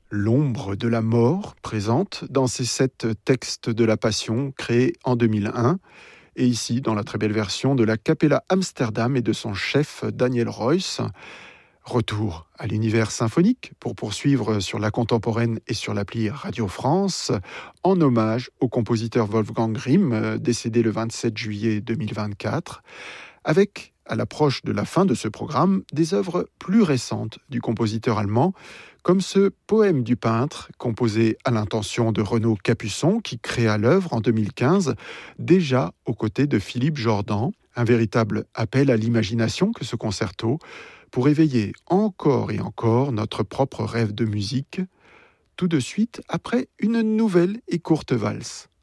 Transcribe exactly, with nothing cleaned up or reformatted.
L'ombre de la mort présente dans ces sept textes de la Passion créés en deux mille un, et ici dans la très belle version de la Capella Amsterdam et de son chef Daniel Royce. Retour à l'univers symphonique pour poursuivre sur la contemporaine et sur l'appli Radio France, en hommage au compositeur Wolfgang Grimm, décédé le vingt-sept juillet deux mille vingt-quatre, avec, à l'approche de la fin de ce programme, des œuvres plus récentes du compositeur allemand, comme ce poème du peintre, composé à l'intention de Renaud Capuçon, qui créa l'œuvre en deux mille quinze, déjà aux côtés de Philippe Jordan. Un véritable appel à l'imagination que ce concerto, pour éveiller encore et encore notre propre rêve de musique, tout de suite après une nouvelle et courte valse.